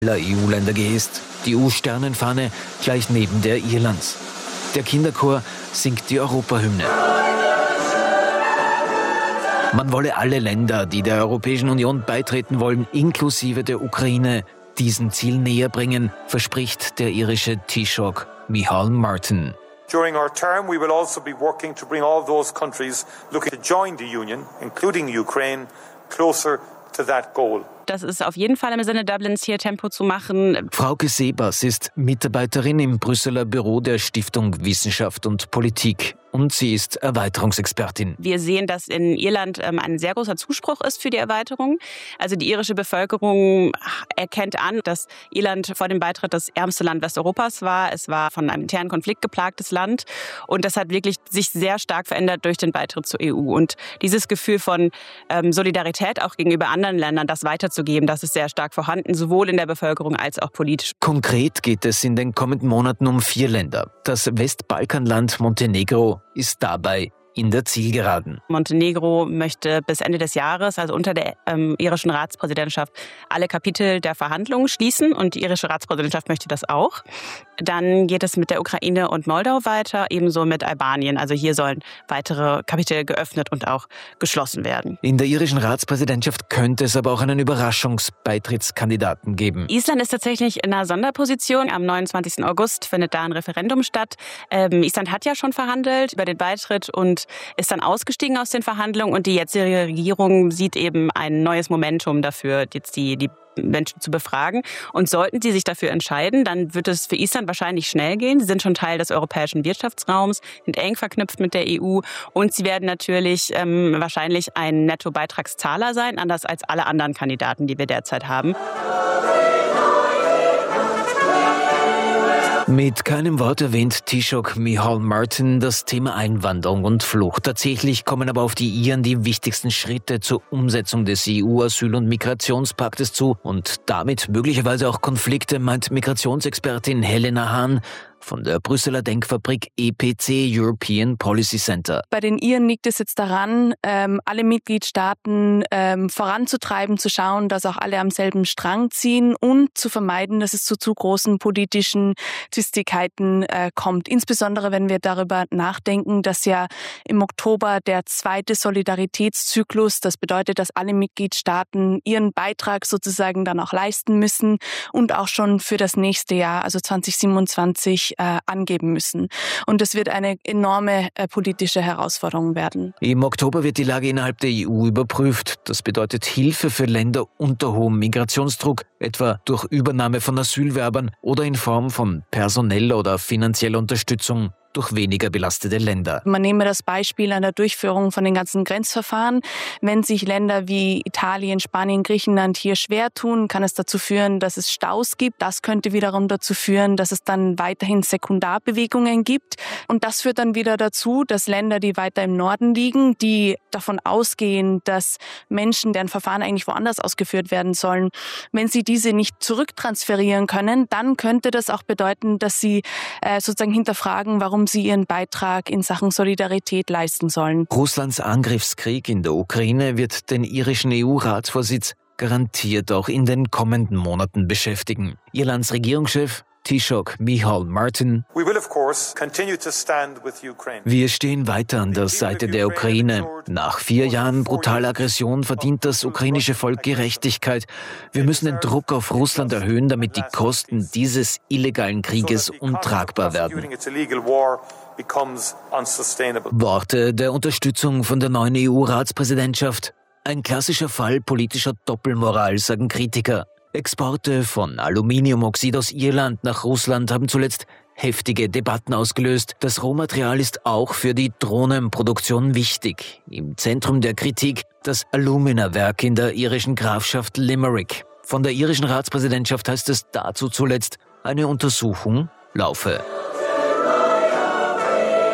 aller EU-Länder gehisst. Die EU-Sternenfahne gleich neben der Irlands. Der Kinderchor singt die Europahymne. Man wolle alle Länder, die der Europäischen Union beitreten wollen, inklusive der Ukraine, diesem Ziel näher bringen, verspricht der irische Taoiseach Micheál Martin. During our term, we will also be working to bring all those countries looking to join the Union, including Ukraine, closer to that goal. Das ist auf jeden Fall im Sinne Dublins, hier Tempo zu machen. Frauke Sebas ist Mitarbeiterin im Brüsseler Büro der Stiftung Wissenschaft und Politik. Und sie ist Erweiterungsexpertin. Wir sehen, dass in Irland ein sehr großer Zuspruch ist für die Erweiterung. Also die irische Bevölkerung erkennt an, dass Irland vor dem Beitritt das ärmste Land Westeuropas war. Es war von einem internen Konflikt geplagtes Land. Und das hat wirklich sich sehr stark verändert durch den Beitritt zur EU. Und dieses Gefühl von Solidarität auch gegenüber anderen Ländern, das weiterzugeben, das ist sehr stark vorhanden, sowohl in der Bevölkerung als auch politisch. Konkret geht es in den kommenden Monaten um 4 Länder. Das Westbalkanland Montenegro ist dabei in der Zielgeraden. Montenegro möchte bis Ende des Jahres, also unter der irischen Ratspräsidentschaft, alle Kapitel der Verhandlungen schließen und die irische Ratspräsidentschaft möchte das auch. Dann geht es mit der Ukraine und Moldau weiter, ebenso mit Albanien. Also hier sollen weitere Kapitel geöffnet und auch geschlossen werden. In der irischen Ratspräsidentschaft könnte es aber auch einen Überraschungsbeitrittskandidaten geben. Island ist tatsächlich in einer Sonderposition. Am 29. August findet da ein Referendum statt. Island hat ja schon verhandelt über den Beitritt und ist dann ausgestiegen aus den Verhandlungen. Und die jetzige Regierung sieht eben ein neues Momentum dafür, jetzt die Menschen zu befragen. Und sollten sie sich dafür entscheiden, dann wird es für Island wahrscheinlich schnell gehen. Sie sind schon Teil des europäischen Wirtschaftsraums, sind eng verknüpft mit der EU und sie werden natürlich wahrscheinlich ein Nettobeitragszahler sein, anders als alle anderen Kandidaten, die wir derzeit haben. Mit keinem Wort erwähnt Taoiseach Micheál Martin das Thema Einwanderung und Flucht. Tatsächlich kommen aber auf die Iren die wichtigsten Schritte zur Umsetzung des EU-Asyl- und Migrationspaktes zu und damit möglicherweise auch Konflikte, meint Migrationsexpertin Helena Hahn von der Brüsseler Denkfabrik EPC European Policy Center. Bei den Iren liegt es jetzt daran, alle Mitgliedstaaten voranzutreiben, zu schauen, dass auch alle am selben Strang ziehen und zu vermeiden, dass es zu großen politischen Zwistigkeiten kommt. Insbesondere, wenn wir darüber nachdenken, dass ja im Oktober der 2. Solidaritätszyklus, das bedeutet, dass alle Mitgliedstaaten ihren Beitrag sozusagen dann auch leisten müssen und auch schon für das nächste Jahr, also 2027, angeben müssen. Und das wird eine enorme politische Herausforderung werden. Im Oktober wird die Lage innerhalb der EU überprüft. Das bedeutet Hilfe für Länder unter hohem Migrationsdruck, etwa durch Übernahme von Asylwerbern oder in Form von personeller oder finanzieller Unterstützung durch weniger belastete Länder. Man nehme das Beispiel an der Durchführung von den ganzen Grenzverfahren. Wenn sich Länder wie Italien, Spanien, Griechenland hier schwer tun, kann es dazu führen, dass es Staus gibt. Das könnte wiederum dazu führen, dass es dann weiterhin Sekundarbewegungen gibt. Und das führt dann wieder dazu, dass Länder, die weiter im Norden liegen, die davon ausgehen, dass Menschen, deren Verfahren eigentlich woanders ausgeführt werden sollen, wenn sie diese nicht zurücktransferieren können, dann könnte das auch bedeuten, dass sie sozusagen hinterfragen, warum sie ihren Beitrag in Sachen Solidarität leisten sollen. Russlands Angriffskrieg in der Ukraine wird den irischen EU-Ratsvorsitz garantiert auch in den kommenden Monaten beschäftigen. Irlands Regierungschef Taoiseach Micheál Martin: Wir stehen weiter an der Seite der Ukraine. Nach 4 Jahren brutaler Aggression verdient das ukrainische Volk Gerechtigkeit. Wir müssen den Druck auf Russland erhöhen, damit die Kosten dieses illegalen Krieges untragbar werden. Worte der Unterstützung von der neuen EU-Ratspräsidentschaft. Ein klassischer Fall politischer Doppelmoral, sagen Kritiker. Exporte von Aluminiumoxid aus Irland nach Russland haben zuletzt heftige Debatten ausgelöst. Das Rohmaterial ist auch für die Drohnenproduktion wichtig. Im Zentrum der Kritik das Alumina-Werk in der irischen Grafschaft Limerick. Von der irischen Ratspräsidentschaft heißt es dazu zuletzt, eine Untersuchung laufe.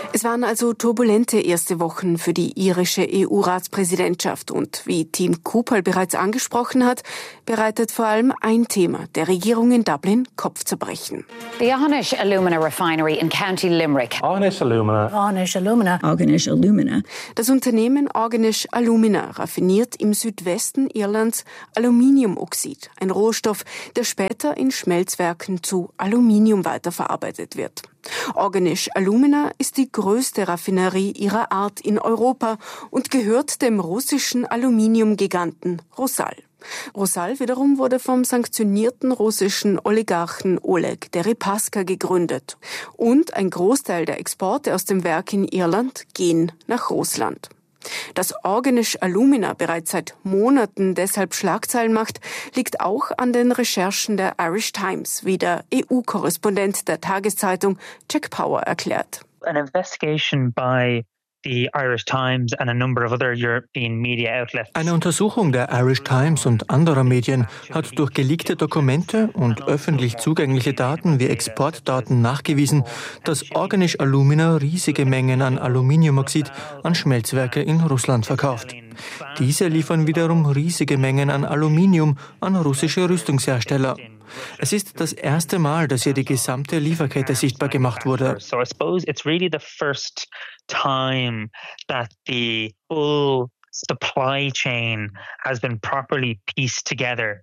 Es waren also turbulente erste Wochen für die irische EU-Ratspräsidentschaft und wie Tim Cooper bereits angesprochen hat, bereitet vor allem ein Thema der Regierung in Dublin Kopfzerbrechen. The Ornish Alumina Refinery in County Limerick. Ornish Alumina. Ornish Alumina. Ornish Alumina. Das Unternehmen Ornish Alumina raffiniert im Südwesten Irlands Aluminiumoxid, ein Rohstoff, der später in Schmelzwerken zu Aluminium weiterverarbeitet wird. Ornish Alumina ist die größte Raffinerie ihrer Art in Europa und gehört dem russischen Aluminiumgiganten Rusal. Rusal wiederum wurde vom sanktionierten russischen Oligarchen Oleg Deripaska gegründet. Und ein Großteil der Exporte aus dem Werk in Irland gehen nach Russland. Dass Ornish Alumina bereits seit Monaten deshalb Schlagzeilen macht, liegt auch an den Recherchen der Irish Times, wie der EU-Korrespondent der Tageszeitung Jack Power erklärt. An investigation by the Irish Times and a number of other European media outlets. Eine Untersuchung der Irish Times und anderer Medien hat durch geleakte Dokumente und öffentlich zugängliche Daten wie Exportdaten nachgewiesen, dass Ornish Alumina riesige Mengen an Aluminiumoxid an Schmelzwerke in Russland verkauft. Diese liefern wiederum riesige Mengen an Aluminium an russische Rüstungshersteller. Es ist das erste Mal, dass hier die gesamte Lieferkette sichtbar gemacht wurde. So I suppose it's really the first time that the full supply chain has been properly pieced together.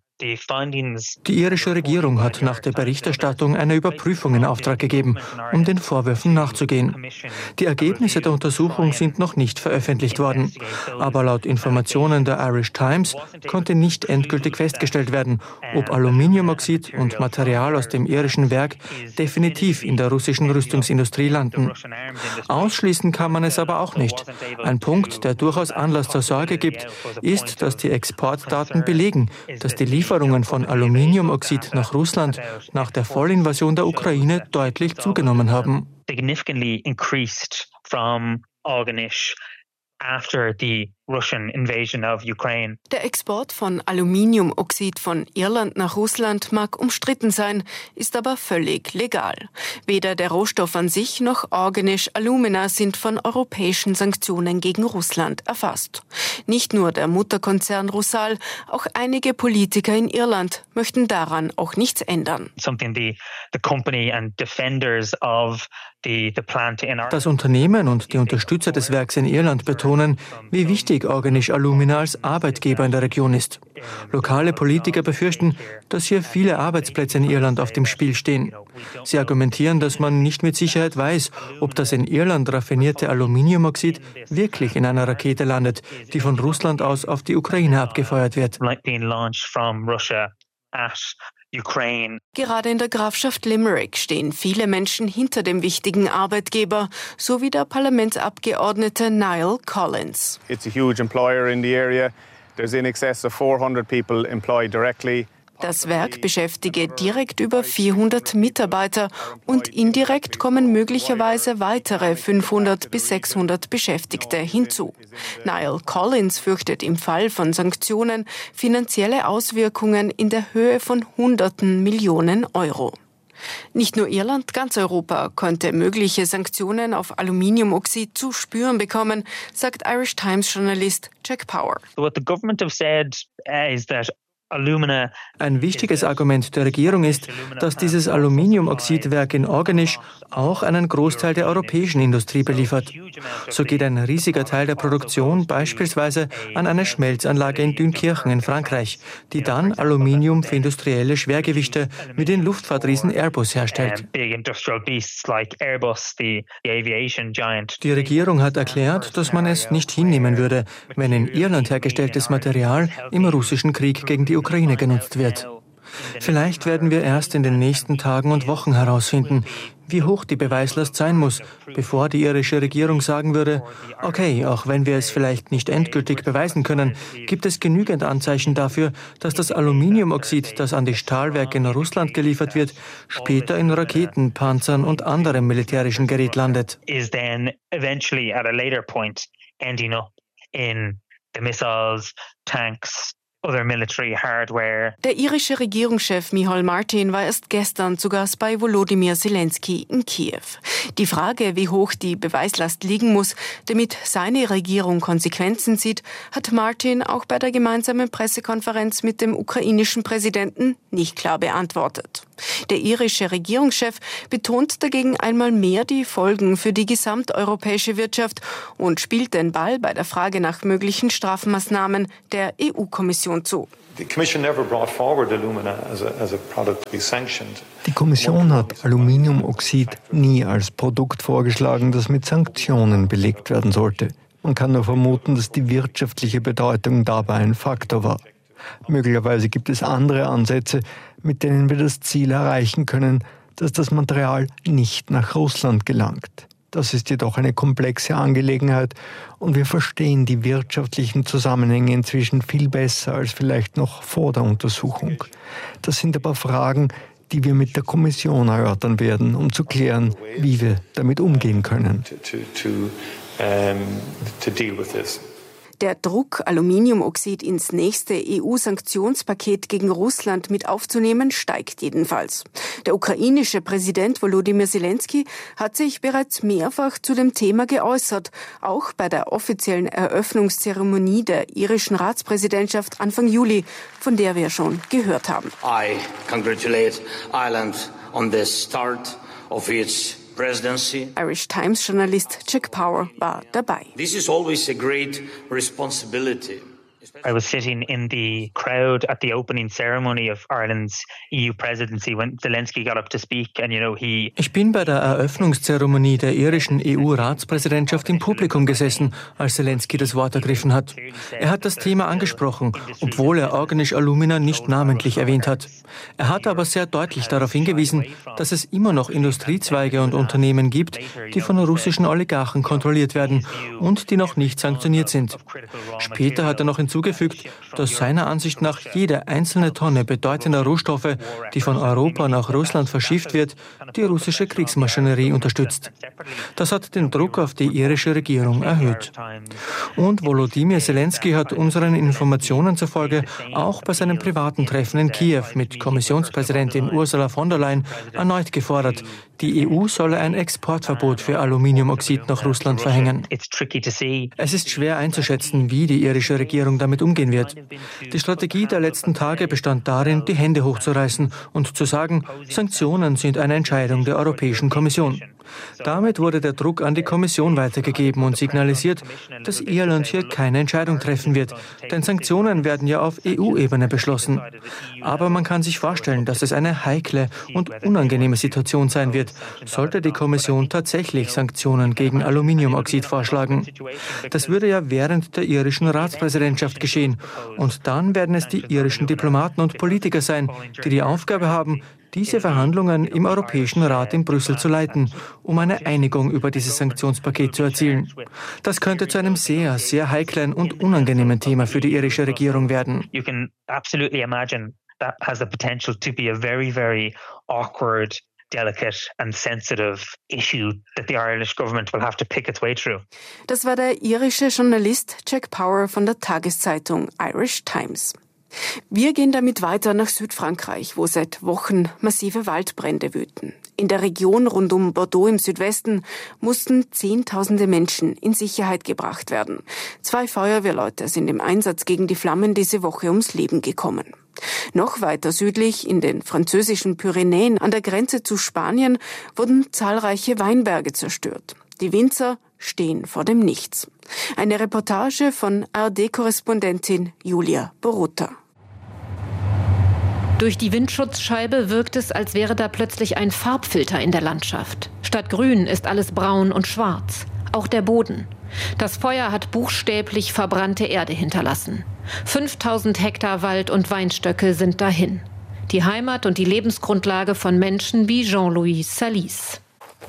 Die irische Regierung hat nach der Berichterstattung eine Überprüfung in Auftrag gegeben, um den Vorwürfen nachzugehen. Die Ergebnisse der Untersuchung sind noch nicht veröffentlicht worden. Aber laut Informationen der Irish Times konnte nicht endgültig festgestellt werden, ob Aluminiumoxid und Material aus dem irischen Werk definitiv in der russischen Rüstungsindustrie landen. Ausschließen kann man es aber auch nicht. Ein Punkt, der durchaus Anlass zur Sorge gibt, ist, dass die Exportdaten belegen, dass die Lieferungen von Aluminiumoxid nach Russland nach der Vollinvasion der Ukraine deutlich zugenommen haben. Significantly increased from Ornish after the Russian invasion of Ukraine. Der Export von Aluminiumoxid von Irland nach Russland mag umstritten sein, ist aber völlig legal. Weder der Rohstoff an sich noch Ornish Alumina sind von europäischen Sanktionen gegen Russland erfasst. Nicht nur der Mutterkonzern Rusal, auch einige Politiker in Irland möchten daran auch nichts ändern. Das Unternehmen und die Unterstützer des Werks in Irland betonen, wie wichtig Ornish Alumina als Arbeitgeber in der Region ist. Lokale Politiker befürchten, dass hier viele Arbeitsplätze in Irland auf dem Spiel stehen. Sie argumentieren, dass man nicht mit Sicherheit weiß, ob das in Irland raffinierte Aluminiumoxid wirklich in einer Rakete landet, die von Russland aus auf die Ukraine abgefeuert wird. Gerade in der Grafschaft Limerick stehen viele Menschen hinter dem wichtigen Arbeitgeber, so wie der Parlamentsabgeordnete Niall Collins. It's a huge employer in the area. There's in excess of 400 people employed directly. Das Werk beschäftige direkt über 400 Mitarbeiter und indirekt kommen möglicherweise weitere 500 bis 600 Beschäftigte hinzu. Niall Collins fürchtet im Fall von Sanktionen finanzielle Auswirkungen in der Höhe von Hunderten Millionen Euro. Nicht nur Irland, ganz Europa könnte mögliche Sanktionen auf Aluminiumoxid zu spüren bekommen, sagt Irish Times-Journalist Jack Power. What the government have said is that ein wichtiges Argument der Regierung ist, dass dieses Aluminiumoxidwerk in Ornish auch einen Großteil der europäischen Industrie beliefert. So geht ein riesiger Teil der Produktion beispielsweise an eine Schmelzanlage in Dünkirchen in Frankreich, die dann Aluminium für industrielle Schwergewichte mit den Luftfahrtriesen Airbus herstellt. Die Regierung hat erklärt, dass man es nicht hinnehmen würde, wenn in Irland hergestelltes Material im russischen Krieg gegen die Ukraine genutzt wird. Vielleicht werden wir erst in den nächsten Tagen und Wochen herausfinden, wie hoch die Beweislast sein muss, bevor die irische Regierung sagen würde, okay, auch wenn wir es vielleicht nicht endgültig beweisen können, gibt es genügend Anzeichen dafür, dass das Aluminiumoxid, das an die Stahlwerke in Russland geliefert wird, später in Raketen, Panzern und anderem militärischen Gerät landet. Missiles, tanks other military hardware. Der irische Regierungschef Micheál Martin war erst gestern zu Gast bei Volodymyr Zelensky in Kiew. Die Frage, wie hoch die Beweislast liegen muss, damit seine Regierung Konsequenzen zieht, hat Martin auch bei der gemeinsamen Pressekonferenz mit dem ukrainischen Präsidenten nicht klar beantwortet. Der irische Regierungschef betont dagegen einmal mehr die Folgen für die gesamteuropäische Wirtschaft und spielt den Ball bei der Frage nach möglichen Strafmaßnahmen der EU-Kommission zu. Die Kommission hat Aluminiumoxid nie als Produkt vorgeschlagen, das mit Sanktionen belegt werden sollte. Man kann nur vermuten, dass die wirtschaftliche Bedeutung dabei ein Faktor war. Möglicherweise gibt es andere Ansätze, mit denen wir das Ziel erreichen können, dass das Material nicht nach Russland gelangt. Das ist jedoch eine komplexe Angelegenheit und wir verstehen die wirtschaftlichen Zusammenhänge inzwischen viel besser als vielleicht noch vor der Untersuchung. Das sind aber Fragen, die wir mit der Kommission erörtern werden, um zu klären, wie wir damit umgehen können. Der Druck, Aluminiumoxid ins nächste EU-Sanktionspaket gegen Russland mit aufzunehmen, steigt jedenfalls. Der ukrainische Präsident Volodymyr Zelensky hat sich bereits mehrfach zu dem Thema geäußert, auch bei der offiziellen Eröffnungszeremonie der irischen Ratspräsidentschaft Anfang Juli, von der wir schon gehört haben. I congratulate Ireland on the start of its presidency. Irish Times Journalist Jack Power war dabei. This is always a great responsibility. I was sitting in the crowd at the opening ceremony of Ireland's EU presidency when Zelensky got up to speak and Ich bin bei der Eröffnungszeremonie der irischen EU-Ratspräsidentschaft im Publikum gesessen, als Zelensky das Wort ergriffen hat. Er hat das Thema angesprochen, obwohl er Organisch Alumina nicht namentlich erwähnt hat. Er hat aber sehr deutlich darauf hingewiesen, dass es immer noch Industriezweige und Unternehmen gibt, die von russischen Oligarchen kontrolliert werden und die noch nicht sanktioniert sind. Später hat er noch hinzugefügt, dass seiner Ansicht nach jede einzelne Tonne bedeutender Rohstoffe, die von Europa nach Russland verschifft wird, die russische Kriegsmaschinerie unterstützt. Das hat den Druck auf die irische Regierung erhöht. Und Volodymyr Zelensky hat unseren Informationen zufolge auch bei seinem privaten Treffen in Kiew mit Kommissionspräsidentin Ursula von der Leyen erneut gefordert, die EU solle ein Exportverbot für Aluminiumoxid nach Russland verhängen. Es ist schwer einzuschätzen, wie die irische Regierung damit umgehen wird. Die Strategie der letzten Tage bestand darin, die Hände hochzureißen und zu sagen, Sanktionen sind eine Entscheidung der Europäischen Kommission. Damit wurde der Druck an die Kommission weitergegeben und signalisiert, dass Irland hier keine Entscheidung treffen wird, denn Sanktionen werden ja auf EU-Ebene beschlossen. Aber man kann sich vorstellen, dass es eine heikle und unangenehme Situation sein wird, sollte die Kommission tatsächlich Sanktionen gegen Aluminiumoxid vorschlagen. Das würde ja während der irischen Ratspräsidentschaft geschehen und dann werden es die irischen Diplomaten und Politiker sein, die die Aufgabe haben, diese Verhandlungen im Europäischen Rat in Brüssel zu leiten, um eine Einigung über dieses Sanktionspaket zu erzielen. Das könnte zu einem sehr, sehr heiklen und unangenehmen Thema für die irische Regierung werden. You can absolutely imagine that has the potential to be a very, very awkward, delicate and sensitive issue that the Irish government will have to pick its way through. Das war der irische Journalist Jack Power von der Tageszeitung Irish Times. Wir gehen damit weiter nach Südfrankreich, wo seit Wochen massive Waldbrände wüten. In der Region rund um Bordeaux im Südwesten mussten Zehntausende Menschen in Sicherheit gebracht werden. 2 Feuerwehrleute sind im Einsatz gegen die Flammen diese Woche ums Leben gekommen. Noch weiter südlich, in den französischen Pyrenäen an der Grenze zu Spanien, wurden zahlreiche Weinberge zerstört. Die Winzer stehen vor dem Nichts. Eine Reportage von ARD-Korrespondentin Julia Borutta. Durch die Windschutzscheibe wirkt es, als wäre da plötzlich ein Farbfilter in der Landschaft. Statt grün ist alles braun und schwarz. Auch der Boden. Das Feuer hat buchstäblich verbrannte Erde hinterlassen. 5000 Hektar Wald und Weinstöcke sind dahin. Die Heimat und die Lebensgrundlage von Menschen wie Jean-Louis Salis.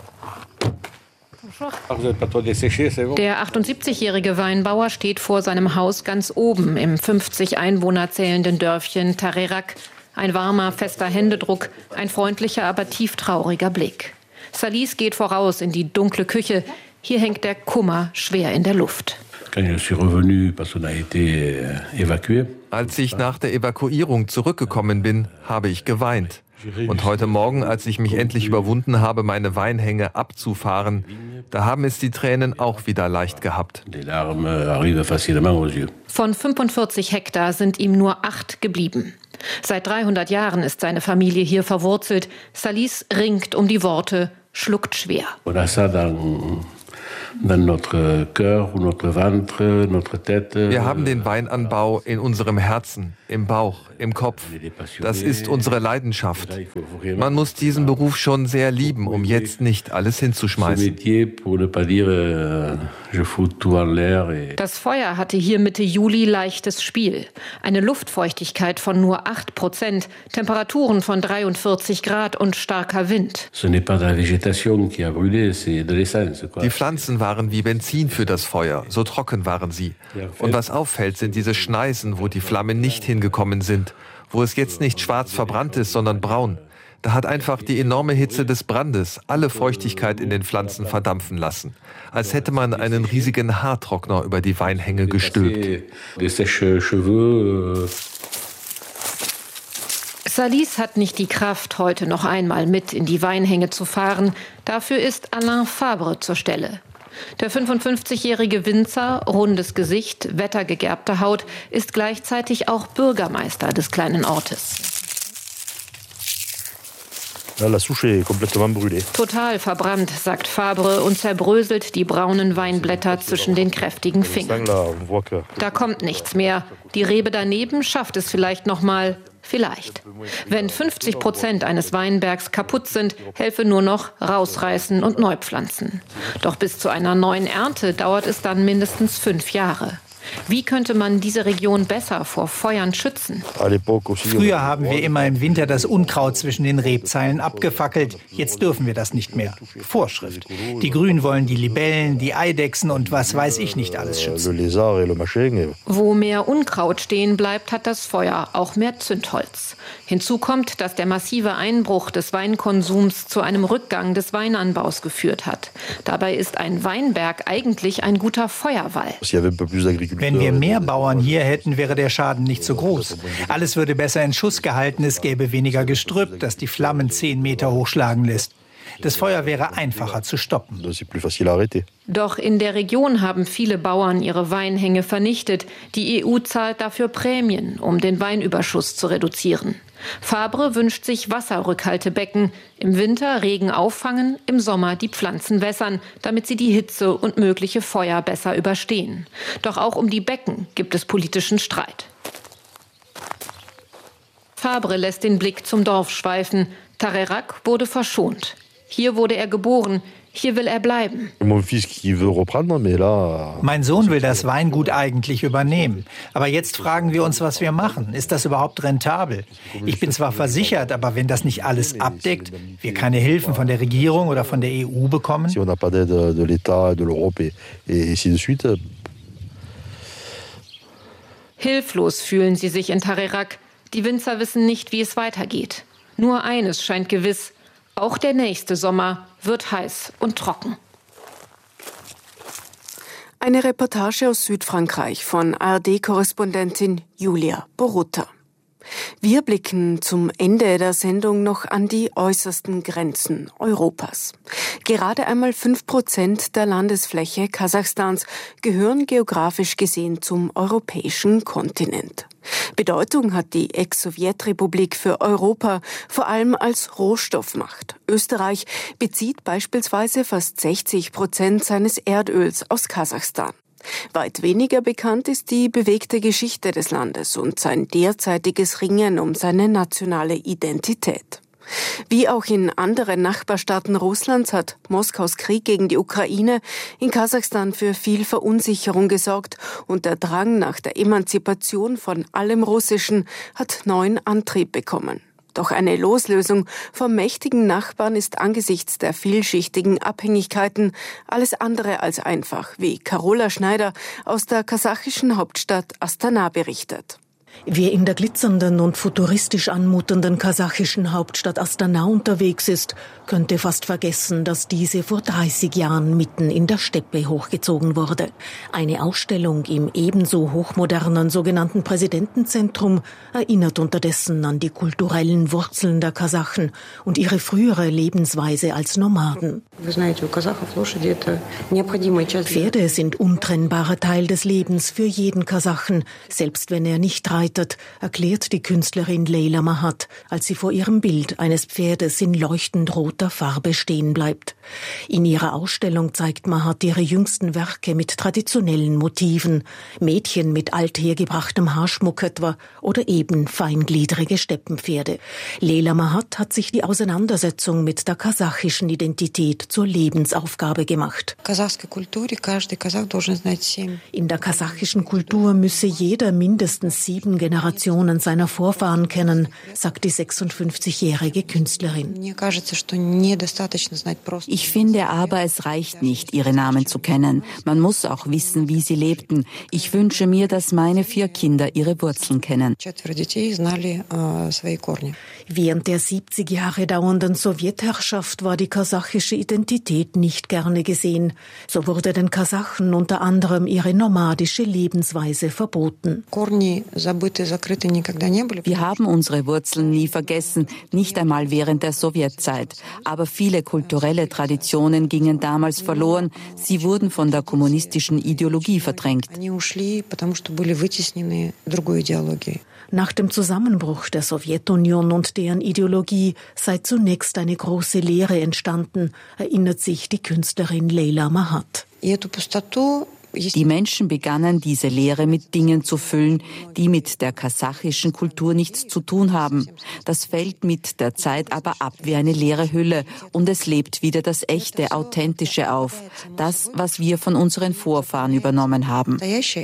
Der 78-jährige Weinbauer steht vor seinem Haus ganz oben im 50 Einwohner zählenden Dörfchen Tarerac. Ein warmer, fester Händedruck, ein freundlicher, aber tieftrauriger Blick. Salis geht voraus in die dunkle Küche. Hier hängt der Kummer schwer in der Luft. Als ich nach der Evakuierung zurückgekommen bin, habe ich geweint. Und heute Morgen, als ich mich endlich überwunden habe, meine Weinhänge abzufahren, da haben es die Tränen auch wieder leicht gehabt. Von 45 Hektar sind ihm nur 8 geblieben. Seit 300 Jahren ist seine Familie hier verwurzelt. Salis ringt um die Worte, schluckt schwer. Wir haben den Weinanbau in unserem Herzen, im Bauch, im Kopf. Das ist unsere Leidenschaft. Man muss diesen Beruf schon sehr lieben, um jetzt nicht alles hinzuschmeißen. Das Feuer hatte hier Mitte Juli leichtes Spiel. Eine Luftfeuchtigkeit von nur 8%, Temperaturen von 43 Grad und starker Wind. Die Pflanzen waren wie Benzin für das Feuer, so trocken waren sie. Und was auffällt, sind diese Schneisen, wo die Flammen nicht hingekommen sind, wo es jetzt nicht schwarz verbrannt ist, sondern braun. Da hat einfach die enorme Hitze des Brandes alle Feuchtigkeit in den Pflanzen verdampfen lassen. Als hätte man einen riesigen Haartrockner über die Weinhänge gestülpt. Salis hat nicht die Kraft, heute noch einmal mit in die Weinhänge zu fahren. Dafür ist Alain Fabre zur Stelle. Der 55-jährige Winzer, rundes Gesicht, wettergegerbte Haut, ist gleichzeitig auch Bürgermeister des kleinen Ortes. Total verbrannt, sagt Fabre und zerbröselt die braunen Weinblätter zwischen den kräftigen Fingern. Da kommt nichts mehr. Die Rebe daneben schafft es vielleicht noch mal. Vielleicht. Wenn 50% eines Weinbergs kaputt sind, helfe nur noch rausreißen und neu pflanzen. Doch bis zu einer neuen Ernte dauert es dann mindestens 5 Jahre. Wie könnte man diese Region besser vor Feuern schützen? Früher haben wir immer im Winter das Unkraut zwischen den Rebzeilen abgefackelt. Jetzt dürfen wir das nicht mehr. Vorschrift. Die Grünen wollen die Libellen, die Eidechsen und was weiß ich nicht alles schützen. Wo mehr Unkraut stehen bleibt, hat das Feuer auch mehr Zündholz. Hinzu kommt, dass der massive Einbruch des Weinkonsums zu einem Rückgang des Weinanbaus geführt hat. Dabei ist ein Weinberg eigentlich ein guter Feuerwall. Wenn wir mehr Bauern hier hätten, wäre der Schaden nicht so groß. Alles würde besser in Schuss gehalten, es gäbe weniger Gestrüpp, das die Flammen 10 Meter hochschlagen lässt. Das Feuer wäre einfacher zu stoppen. Doch in der Region haben viele Bauern ihre Weinhänge vernichtet. Die EU zahlt dafür Prämien, um den Weinüberschuss zu reduzieren. Fabre wünscht sich Wasserrückhaltebecken. Im Winter Regen auffangen, im Sommer die Pflanzen wässern, damit sie die Hitze und mögliche Feuer besser überstehen. Doch auch um die Becken gibt es politischen Streit. Fabre lässt den Blick zum Dorf schweifen. Tarerac wurde verschont. Hier wurde er geboren, hier will er bleiben. Mein Sohn will das Weingut eigentlich übernehmen. Aber jetzt fragen wir uns, was wir machen. Ist das überhaupt rentabel? Ich bin zwar versichert, aber wenn das nicht alles abdeckt, wir keine Hilfen von der Regierung oder von der EU bekommen? Hilflos fühlen sie sich in Tarerac. Die Winzer wissen nicht, wie es weitergeht. Nur eines scheint gewiss: Auch der nächste Sommer wird heiß und trocken. Eine Reportage aus Südfrankreich von ARD-Korrespondentin Julia Borutta. Wir blicken zum Ende der Sendung noch an die äußersten Grenzen Europas. Gerade einmal 5% der Landesfläche Kasachstans gehören geografisch gesehen zum europäischen Kontinent. Bedeutung hat die Ex-Sowjetrepublik für Europa, vor allem als Rohstoffmacht. Österreich bezieht beispielsweise fast 60% seines Erdöls aus Kasachstan. Weit weniger bekannt ist die bewegte Geschichte des Landes und sein derzeitiges Ringen um seine nationale Identität. Wie auch in anderen Nachbarstaaten Russlands hat Moskaus Krieg gegen die Ukraine in Kasachstan für viel Verunsicherung gesorgt und der Drang nach der Emanzipation von allem Russischen hat neuen Antrieb bekommen. Doch eine Loslösung vom mächtigen Nachbarn ist angesichts der vielschichtigen Abhängigkeiten alles andere als einfach, wie Carola Schneider aus der kasachischen Hauptstadt Astana berichtet. Wer in der glitzernden und futuristisch anmutenden kasachischen Hauptstadt Astana unterwegs ist, könnte fast vergessen, dass diese vor 30 Jahren mitten in der Steppe hochgezogen wurde. Eine Ausstellung im ebenso hochmodernen sogenannten Präsidentenzentrum erinnert unterdessen an die kulturellen Wurzeln der Kasachen und ihre frühere Lebensweise als Nomaden. Pferde sind untrennbarer Teil des Lebens für jeden Kasachen, selbst wenn er nicht reitet, erklärt die Künstlerin Leyla Mahat, als sie vor ihrem Bild eines Pferdes in leuchtend roter Farbe stehen bleibt. In ihrer Ausstellung zeigt Mahat ihre jüngsten Werke mit traditionellen Motiven, Mädchen mit althergebrachtem Haarschmuck etwa oder eben feingliedrige Steppenpferde. Leyla Mahat hat sich die Auseinandersetzung mit der kasachischen Identität zur Lebensaufgabe gemacht. In der kasachischen Kultur müsse jeder mindestens 7 Generationen seiner Vorfahren kennen, sagt die 56-jährige Künstlerin. Ich finde aber, es reicht nicht, ihre Namen zu kennen. Man muss auch wissen, wie sie lebten. Ich wünsche mir, dass meine 4 Kinder ihre Wurzeln kennen. Während der 70 Jahre dauernden Sowjetherrschaft war die kasachische Identität nicht gerne gesehen. So wurde den Kasachen unter anderem ihre nomadische Lebensweise verboten. Wir haben unsere Wurzeln nie vergessen, nicht einmal während der Sowjetzeit. Aber viele kulturelle Traditionen gingen damals verloren. Sie wurden von der kommunistischen Ideologie verdrängt. Nach dem Zusammenbruch der Sowjetunion und deren Ideologie sei zunächst eine große Leere entstanden, erinnert sich die Künstlerin Leyla Mahat. Die Menschen begannen, diese Leere mit Dingen zu füllen, die mit der kasachischen Kultur nichts zu tun haben. Das fällt mit der Zeit aber ab wie eine leere Hülle und es lebt wieder das Echte, Authentische auf. Das, was wir von unseren Vorfahren übernommen haben.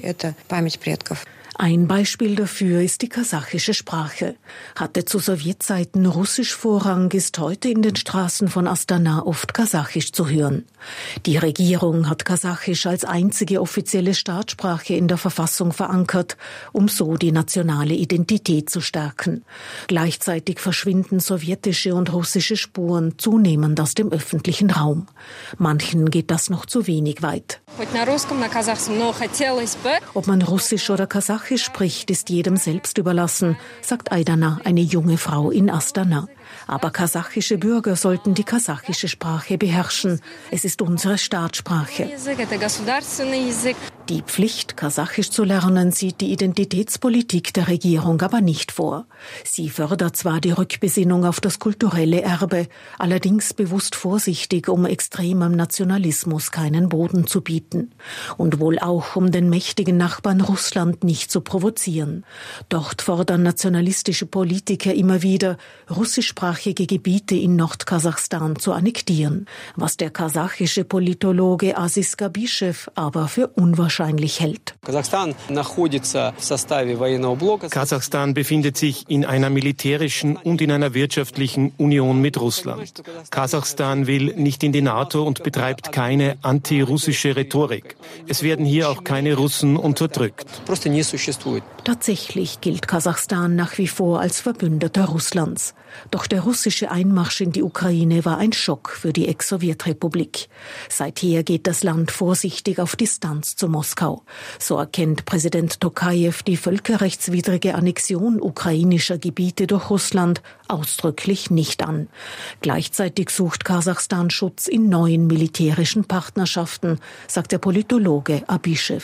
Ein Beispiel dafür ist die kasachische Sprache. Hatte zu Sowjetzeiten Russisch Vorrang, ist heute in den Straßen von Astana oft Kasachisch zu hören. Die Regierung hat Kasachisch als einzige offizielle Staatssprache in der Verfassung verankert, um so die nationale Identität zu stärken. Gleichzeitig verschwinden sowjetische und russische Spuren zunehmend aus dem öffentlichen Raum. Manchen geht das noch zu wenig weit. Ob man Russisch oder Kasachisch spricht, ist jedem selbst überlassen, sagt Aydana, eine junge Frau in Astana. Aber kasachische Bürger sollten die kasachische Sprache beherrschen. Es ist unsere Staatssprache. Die Pflicht, Kasachisch zu lernen, sieht die Identitätspolitik der Regierung aber nicht vor. Sie fördert zwar die Rückbesinnung auf das kulturelle Erbe, allerdings bewusst vorsichtig, um extremem Nationalismus keinen Boden zu bieten. Und wohl auch, um den mächtigen Nachbarn Russland nicht zu provozieren. Dort fordern nationalistische Politiker immer wieder, russischsprachige Gebiete in Nordkasachstan zu annektieren, was der kasachische Politologe Aziz Gabischew aber für unwahrscheinlich hält. Kasachstan befindet sich in einer militärischen und in einer wirtschaftlichen Union mit Russland. Kasachstan will nicht in die NATO und betreibt keine antirussische Rhetorik. Es werden hier auch keine Russen unterdrückt. Tatsächlich gilt Kasachstan nach wie vor als Verbündeter Russlands. Doch der russische Einmarsch in die Ukraine war ein Schock für die Ex-Sowjetrepublik. Seither geht das Land vorsichtig auf Distanz zu Moskau. So erkennt Präsident Tokajew die völkerrechtswidrige Annexion ukrainischer Gebiete durch Russland ausdrücklich nicht an. Gleichzeitig sucht Kasachstan Schutz in neuen militärischen Partnerschaften, sagt der Politologe Abischew.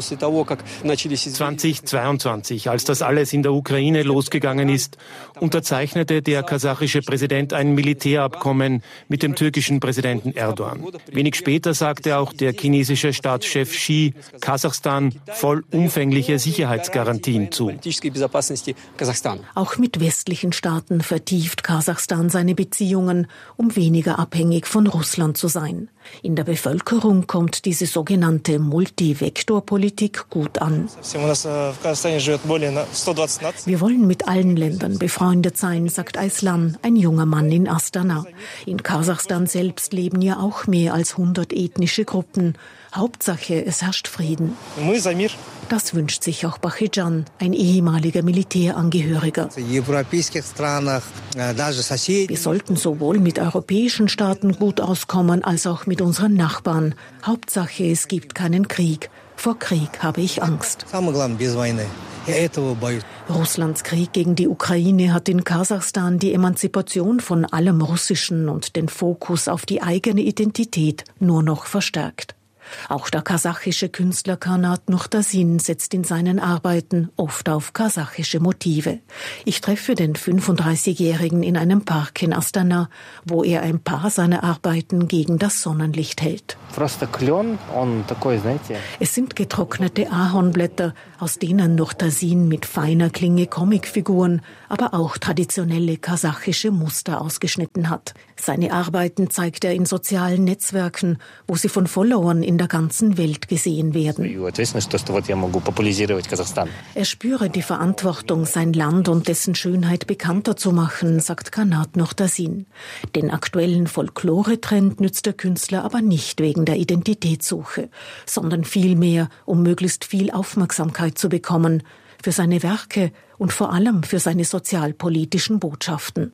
2022, als das alles in der Ukraine losgegangen ist, unterzeichnete der kasachische Präsident ein Militärabkommen mit dem türkischen Präsidenten Erdogan. Wenig später sagte auch der chinesische Staatschef Xi Kasachstan vollumfängliche Sicherheitsgarantien zu. Auch mit westlichen Staaten vertieft Kasachstan seine Beziehungen, um weniger abhängig von Russland zu sein. In der Bevölkerung kommt diese sogenannte Multivektorpolitik gut an. Wir wollen mit allen Ländern befreundet sein, sagt Ayslan, ein junger Mann in Astana. In Kasachstan selbst leben ja auch mehr als 100 ethnische Gruppen. Hauptsache, es herrscht Frieden. Das wünscht sich auch Bachidjan, ein ehemaliger Militärangehöriger. Wir sollten sowohl mit europäischen Staaten gut auskommen, als auch mit unseren Nachbarn. Hauptsache, es gibt keinen Krieg. Vor Krieg habe ich Angst. Russlands Krieg gegen die Ukraine hat in Kasachstan die Emanzipation von allem Russischen und den Fokus auf die eigene Identität nur noch verstärkt. Auch der kasachische Künstler Kanat Nurtasin setzt in seinen Arbeiten oft auf kasachische Motive. Ich treffe den 35-Jährigen in einem Park in Astana, wo er ein paar seiner Arbeiten gegen das Sonnenlicht hält. Es sind getrocknete Ahornblätter, aus denen Nurtasin mit feiner Klinge Comicfiguren, aber auch traditionelle kasachische Muster ausgeschnitten hat. Seine Arbeiten zeigt er in sozialen Netzwerken, wo sie von Followern in der ganzen Welt gesehen werden. Er spüre die Verantwortung, sein Land und dessen Schönheit bekannter zu machen, sagt Kanat Nurtasin. Den aktuellen Folklore-Trend nützt der Künstler aber nicht wegen der Identitätssuche, sondern vielmehr, um möglichst viel Aufmerksamkeit zu bekommen, für seine Werke und vor allem für seine sozialpolitischen Botschaften.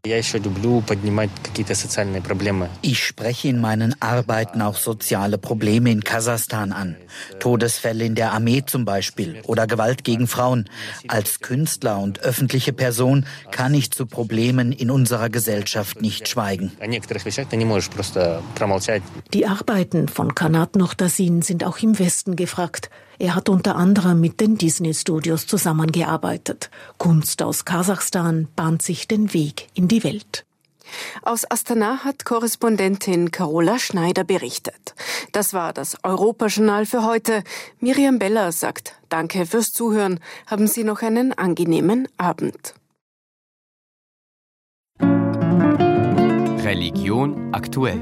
Ich spreche in meinen Arbeiten auch soziale Probleme in Kasachstan an. Todesfälle in der Armee zum Beispiel oder Gewalt gegen Frauen. Als Künstler und öffentliche Person kann ich zu Problemen in unserer Gesellschaft nicht schweigen. Die Arbeiten von Kanat Nurtasin sind auch im Westen gefragt. Er hat unter anderem mit den Disney-Studios zusammengearbeitet. Kunst aus Kasachstan bahnt sich den Weg in die Welt. Aus Astana hat Korrespondentin Carola Schneider berichtet. Das war das Europajournal für heute. Miriam Beller sagt Danke fürs Zuhören. Haben Sie noch einen angenehmen Abend. Religion aktuell.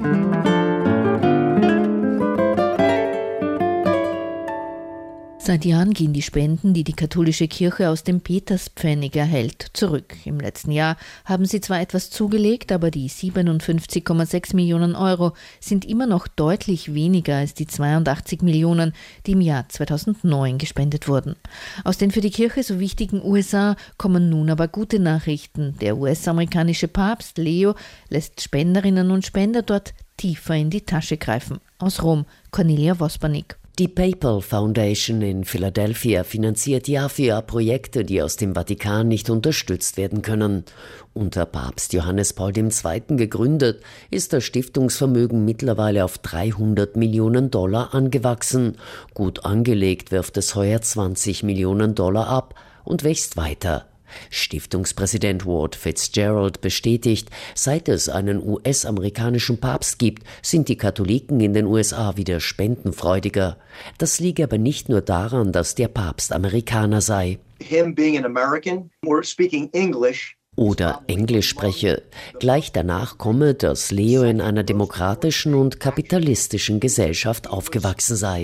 Seit Jahren gehen die Spenden, die die katholische Kirche aus dem Peterspfennig erhält, zurück. Im letzten Jahr haben sie zwar etwas zugelegt, aber die 57,6 Millionen Euro sind immer noch deutlich weniger als die 82 Millionen, die im Jahr 2009 gespendet wurden. Aus den für die Kirche so wichtigen USA kommen nun aber gute Nachrichten. Der US-amerikanische Papst Leo lässt Spenderinnen und Spender dort tiefer in die Tasche greifen. Aus Rom, Cornelia Vospanik. Die PayPal Foundation in Philadelphia finanziert Jahr für Jahr Projekte, die aus dem Vatikan nicht unterstützt werden können. Unter Papst Johannes Paul II. Gegründet, ist das Stiftungsvermögen mittlerweile auf $300 Millionen angewachsen. Gut angelegt wirft es heuer $20 Millionen ab und wächst weiter. Stiftungspräsident Ward Fitzgerald bestätigt, seit es einen US-amerikanischen Papst gibt, sind die Katholiken in den USA wieder spendenfreudiger. Das liege aber nicht nur daran, dass der Papst Amerikaner sei. Him being an American or speaking English oder Englisch spreche. Gleich danach komme, dass Leo in einer demokratischen und kapitalistischen Gesellschaft aufgewachsen sei.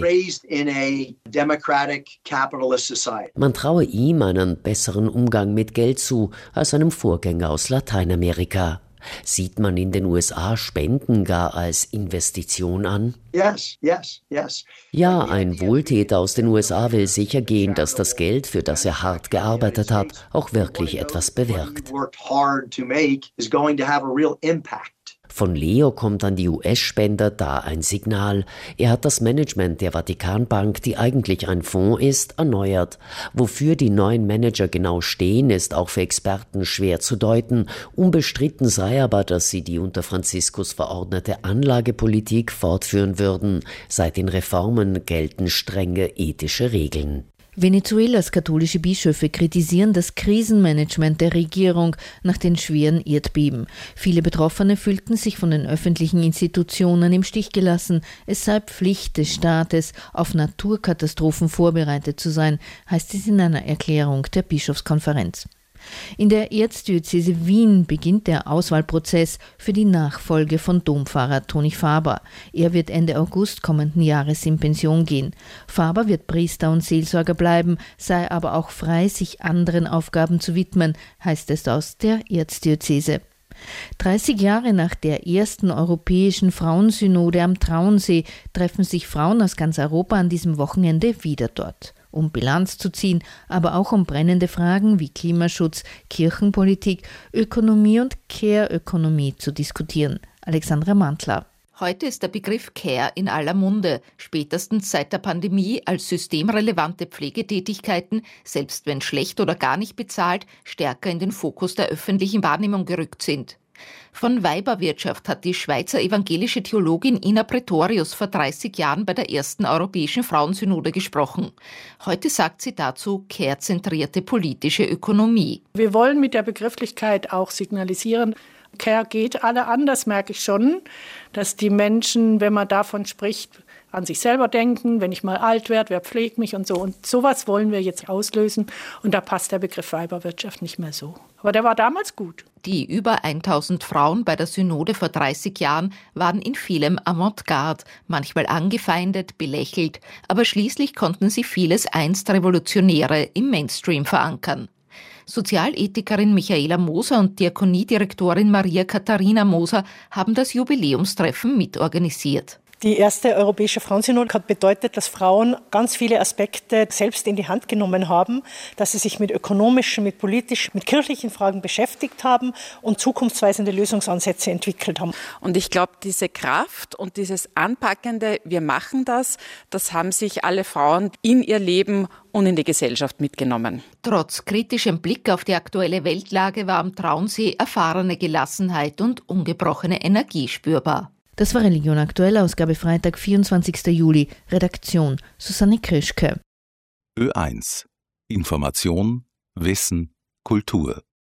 Man traue ihm einen besseren Umgang mit Geld zu als einem Vorgänger aus Lateinamerika. Sieht man in den USA Spenden gar als Investition an? Ja, ein Wohltäter aus den USA will sicher gehen, dass das Geld, für das er hart gearbeitet hat, auch wirklich etwas bewirkt. Von Leo kommt an die US-Spender da ein Signal. Er hat das Management der Vatikanbank, die eigentlich ein Fonds ist, erneuert. Wofür die neuen Manager genau stehen, ist auch für Experten schwer zu deuten. Unbestritten sei aber, dass sie die unter Franziskus verordnete Anlagepolitik fortführen würden. Seit den Reformen gelten strenge ethische Regeln. Venezuelas katholische Bischöfe kritisieren das Krisenmanagement der Regierung nach den schweren Erdbeben. Viele Betroffene fühlten sich von den öffentlichen Institutionen im Stich gelassen. Es sei Pflicht des Staates, auf Naturkatastrophen vorbereitet zu sein, heißt es in einer Erklärung der Bischofskonferenz. In der Erzdiözese Wien beginnt der Auswahlprozess für die Nachfolge von Dompfarrer Toni Faber. Er wird Ende August kommenden Jahres in Pension gehen. Faber wird Priester und Seelsorger bleiben, sei aber auch frei, sich anderen Aufgaben zu widmen, heißt es aus der Erzdiözese. 30 Jahre nach der ersten europäischen Frauensynode am Traunsee treffen sich Frauen aus ganz Europa an diesem Wochenende wieder dort. um Bilanz zu ziehen, aber auch um brennende Fragen wie Klimaschutz, Kirchenpolitik, Ökonomie und Care-Ökonomie zu diskutieren. Alexandra Mantler. Heute ist der Begriff Care in aller Munde, spätestens seit der Pandemie, als systemrelevante Pflegetätigkeiten, selbst wenn schlecht oder gar nicht bezahlt, stärker in den Fokus der öffentlichen Wahrnehmung gerückt sind. Von Weiberwirtschaft hat die Schweizer evangelische Theologin Ina Pretorius vor 30 Jahren bei der ersten Europäischen Frauensynode gesprochen. Heute sagt sie dazu care-zentrierte politische Ökonomie. Wir wollen mit der Begrifflichkeit auch signalisieren, Care geht alle an, das merke ich schon, dass die Menschen, wenn man davon spricht, an sich selber denken, wenn ich mal alt werde, wer pflegt mich und so. Und sowas wollen wir jetzt auslösen und da passt der Begriff Weiberwirtschaft nicht mehr so. Aber der war damals gut. Die über 1000 Frauen bei der Synode vor 30 Jahren waren in vielem Avantgarde, manchmal angefeindet, belächelt, aber schließlich konnten sie vieles einst Revolutionäre im Mainstream verankern. Sozialethikerin Michaela Moser und Diakoniedirektorin Maria Katharina Moser haben das Jubiläumstreffen mitorganisiert. Die erste Europäische Frauensynode hat bedeutet, dass Frauen ganz viele Aspekte selbst in die Hand genommen haben, dass sie sich mit ökonomischen, mit politischen, mit kirchlichen Fragen beschäftigt haben und zukunftsweisende Lösungsansätze entwickelt haben. Und ich glaube, diese Kraft und dieses Anpackende, wir machen das haben sich alle Frauen in ihr Leben und in die Gesellschaft mitgenommen. Trotz kritischem Blick auf die aktuelle Weltlage war am Traunsee erfahrene Gelassenheit und ungebrochene Energie spürbar. Das war Religion aktuell, Ausgabe Freitag, 24. Juli. Redaktion Susanne Krischke. Ö1. Information, Wissen, Kultur.